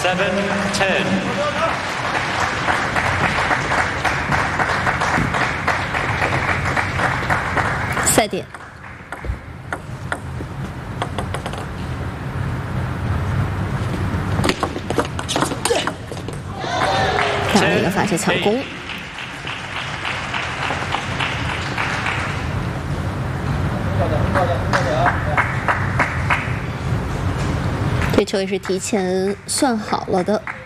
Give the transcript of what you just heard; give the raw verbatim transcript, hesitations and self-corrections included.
Seven ten. 赛点。这样的一个发球抢攻。 这球也是提前算好了的。